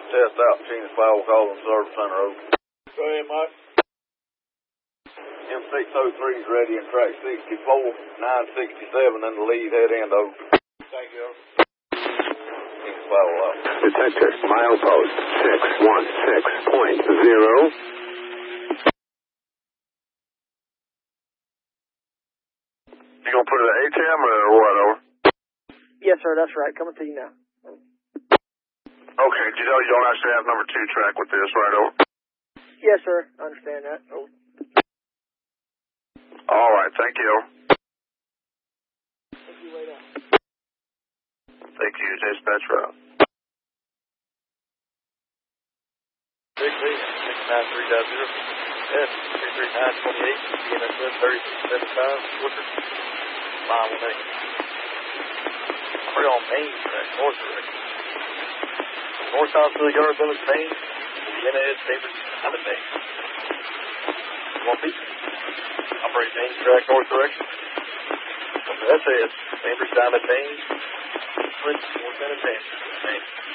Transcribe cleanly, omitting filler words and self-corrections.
Test out Phoenix Flower calling Service Center over. Go ahead, Mike. M603 is ready in track 64, 967, and the lead head end over. Thank you. Phoenix Flower out. Detector, milepost 616.0. You gonna put it at ATM or what, over? Yes, sir, that's right. Coming to you now. Okay, you know you don't actually have number 2 track with this, right, over? Yes, sir. I understand that. Oh. All right, thank you. Thank you, wait up. Thank you, dispatch route. Big B, 693.0. S, 33928, BNSF 3675, Woodford, 518. We're on Main track, north direction. North Hospital Yard Village, Main, Vienna Edge, Chambers, Diamond Main. 1 feet. Operate Main track, north direction. From the SAS, Chambers, Diamond Main, Flint, North End, Main.